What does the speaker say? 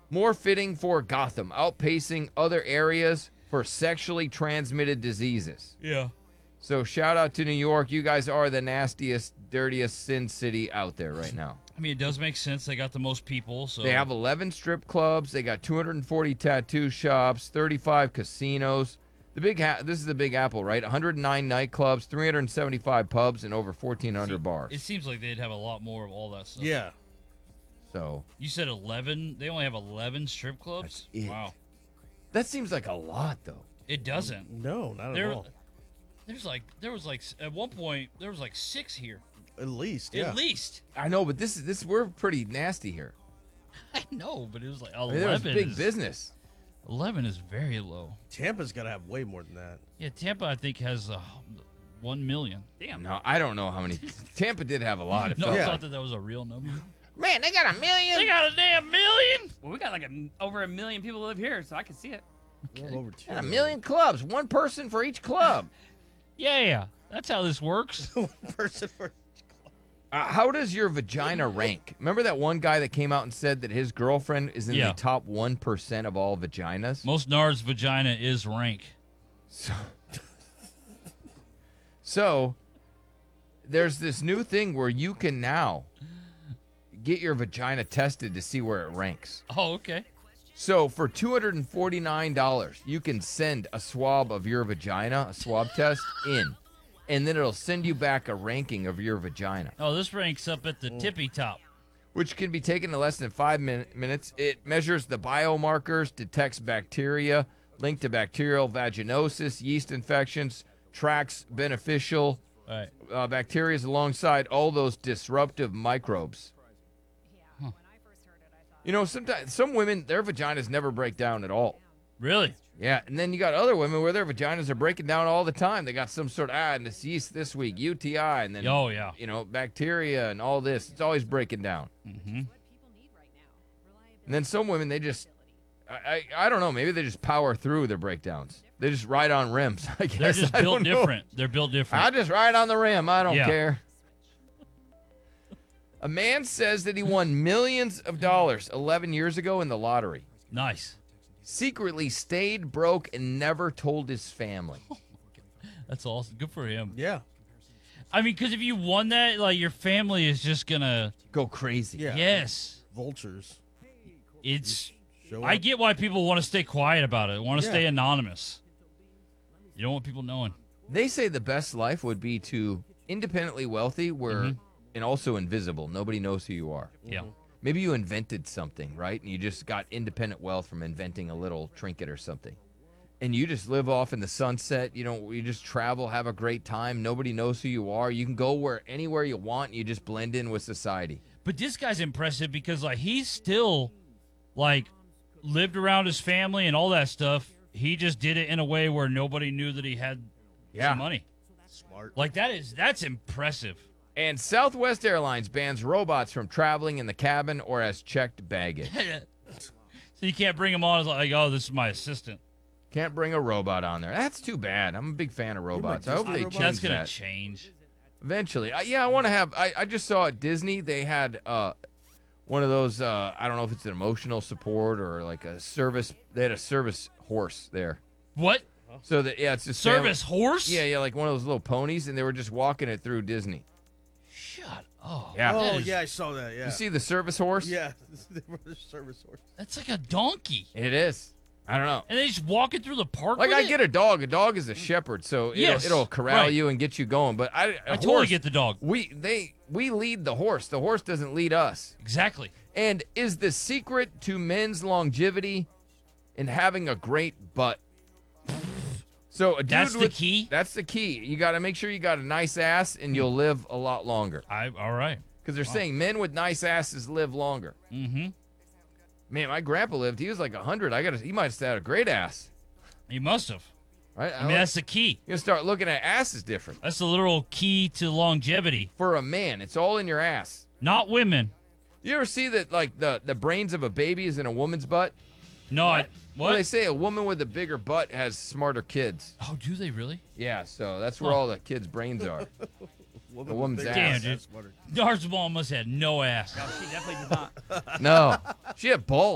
More fitting for Gotham, outpacing other areas for sexually transmitted diseases. Yeah. So shout out to New York. You guys are the nastiest, dirtiest sin city out there right now. I mean, it does make sense. They got the most people, so They have 11 strip clubs. They got 240 tattoo shops, 35 casinos. This is the Big Apple, right? 109 nightclubs, 375 pubs, and over 1,400 bars. It seems like they'd have a lot more of all that stuff. Yeah. So You said 11. They only have 11 strip clubs. That's it. Wow. that seems like a lot, though. It doesn't. No, not There, at all. there was like at one point there was like 6 here. At least, yeah. At least. I know, but we're pretty nasty here. I know, but it was like I mean, 11. there was big is, business. 11 is very low. Tampa's got to have way more than that. Yeah, Tampa I think has 1 million. Damn. No, I don't know how many. Tampa did have a lot. It No, felt I Yeah. thought that was a real number. Man, they got a million. They got a damn million. Well, we got like over a million people live here, so I can see it. Well over 2 And a million clubs. One person for each club. Yeah, that's how this works. person for. How does your vagina rank? Remember that one guy that came out and said that his girlfriend is in Yeah. the top 1% of all vaginas? Most Nard's vagina is rank. So there's this new thing where you can now get your vagina tested to see where it ranks. Oh, okay. So for $249, you can send a swab of your vagina, a swab test, in. And then it'll send you back a ranking of your vagina, Oh, this ranks up at the tippy top. which can be taken in less than 5 minutes. It measures the biomarkers, detects bacteria, linked to bacterial vaginosis, yeast infections, tracks beneficial All right. bacteria alongside all those disruptive microbes. You know, sometimes some women, their vaginas never break down at all. Really? Yeah, and then you got other women where their vaginas are breaking down all the time. They got some sort of, and it's yeast this week, UTI, and then, Oh, yeah. you know, bacteria and all this. It's always breaking down. Mm-hmm. And then some women, they just, I don't know, maybe they just power through their breakdowns. They just ride on rims, I guess. They're just I built don't know. different. They're built different. I just ride on the rim. I don't Yeah. care. A man says that he won millions of dollars 11 years ago in the lottery. Nice. Secretly stayed broke and never told his family. That's awesome. Good for him. Yeah. I mean, because if you won that, like, your family is just going to. Go crazy. Yeah. Yes. Vultures. It's. Show I up. get why people want to stay quiet about it, want to Yeah. stay anonymous. You don't want people knowing. They say the best life would be to independently wealthy where and also invisible. Nobody knows who you are. Yeah. Maybe you invented something, right? And you just got independent wealth from inventing a little trinket or something. And you just live off in the sunset. You know, you just travel, have a great time. Nobody knows who you are. You can go anywhere you want. And you just blend in with society. But this guy's impressive because, like, he's still, like, lived around his family and all that stuff. He just did it in a way where nobody knew that he had some money. Smart. Like, that's impressive. And Southwest Airlines bans robots from traveling in the cabin or as checked baggage. So you can't bring him on as like, oh, this is my assistant. Can't bring a robot on there. That's too bad. I'm a big fan of robots. I hope they robot? change That's gonna that change. eventually. I want to have. I just saw at Disney they had one of those. I don't know if it's an emotional support or like a service. They had a service horse there. What? So that it's just Service horse? Yeah, like one of those little ponies, and they were just walking it through Disney. Shut up. Yeah. Oh, That is- yeah, I saw that. Yeah. You see the service horse? Yeah. They were the service horse. That's like a donkey. It is. I don't know. And they just walking through the park Like with I it? get a dog. A dog is a shepherd, so Yes, it'll corral right. you and get you going. But I totally get the dog. We lead the horse. The horse doesn't lead us. Exactly. And is the secret to men's longevity in having a great butt? So a dude That's the with- key? That's the key. You got to make sure you got a nice ass, and you'll live a lot longer. All right. Because they're saying men with nice asses live longer. Mm-hmm. Man, my grandpa lived. He was like 100. He might have had a great ass. He must have. Right? I mean, that's the key. You're gonna start looking at asses different. That's the literal key to longevity. For a man, it's all in your ass. Not women. You ever see that like the brains of a baby is in a woman's butt? No, what? Well, they say a woman with a bigger butt has smarter kids. Oh, do they really? Yeah, so that's where all the kids' brains are. The woman's ass. Damn, dude. Dar's mom must have had no ass. No, she definitely did not. No, she had balls.